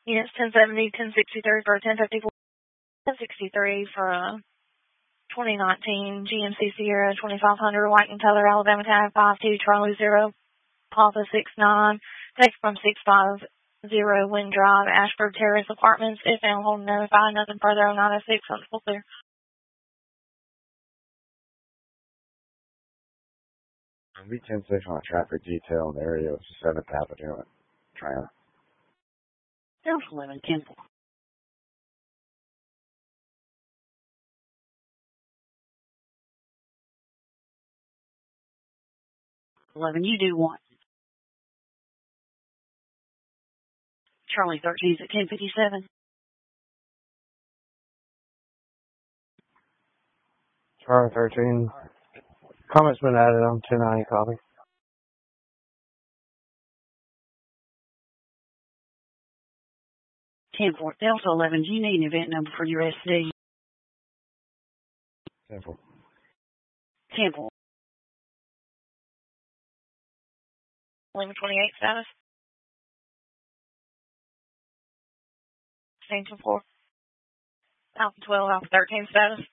Units 1070, 1063 for 1054, 1063 for 2019 GMC Sierra 2500, White and Color, Alabama Tag 52 Charlie 0, Papa 69, text from 650 Wind Drive, Ashford Terrace Apartments. If found holding notified, nothing further on 906, full clear. V10 6 on a traffic detail in the area of 7th Avenue and Triumph. There's 11, 10. 11, you do what? Charlie 13's at 1057. Charlie 13. Comment's been added on 1090 copy. 10-4, Delta 11, do you need an event number for your SD? 10-4. 10-4. Lima 28 status. Station 4. Alpha 12, Alpha 13 status.